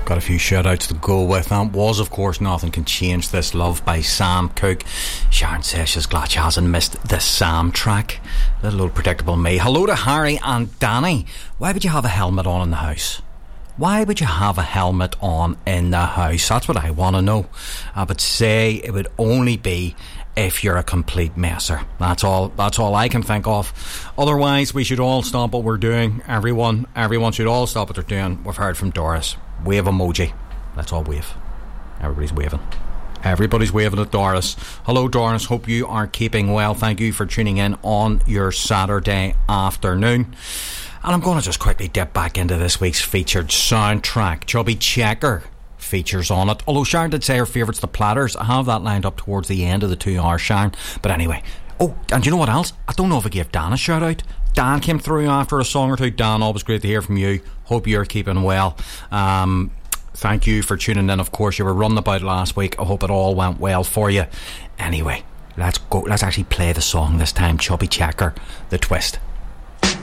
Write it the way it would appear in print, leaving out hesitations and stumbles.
Got a few shout outs to go with. That was, of course, Nothing Can Change This Love by Sam Cooke. Sharon says she's glad she hasn't missed the Sam track. Little old predictable me. Hello to Harry and Danny. Why would you have a helmet on in the house? Why would you have a helmet on in the house? That's what I want to know. I would say it would only be if you're a complete messer. That's all I can think of. Otherwise, we should all stop what we're doing. Everyone should all stop what they're doing. We've heard from Doris. Wave emoji. Let's all wave. Everybody's waving at Doris. Hello Doris, hope you are keeping well. Thank you for tuning in on your Saturday afternoon. And I'm going to just quickly dip back into this week's featured soundtrack. Chubby Checker features on it. Although Sharon did say her favourite's the Platters. I have that lined up towards the end of the 2 hours, Sharon. But anyway. Oh, and you know what else? I don't know if I gave Dan a shout out. Dan came through after a song or two. Dan, always great to hear from you. Hope you're keeping well. Thank you for tuning in. Of course, you were running about last week. I hope it all went well for you. Anyway, let's go. Let's actually play the song this time. Chubby Checker, The Twist.